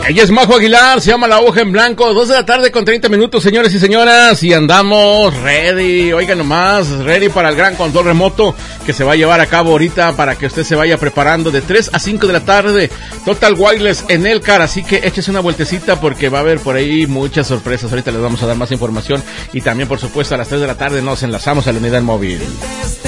Ella es Majo Aguilar, se llama La Hoja en Blanco, 2 de la tarde con 30 minutos, señores y señoras, y andamos ready, oigan nomás, ready para el gran control remoto que se va a llevar a cabo ahorita para que usted se vaya preparando de 3 a 5 de la tarde, Total Wireless en Elcar, así que échese una vueltecita porque va a haber por ahí muchas sorpresas, ahorita les vamos a dar más información y también por supuesto a las 3 de la tarde nos enlazamos a la unidad móvil.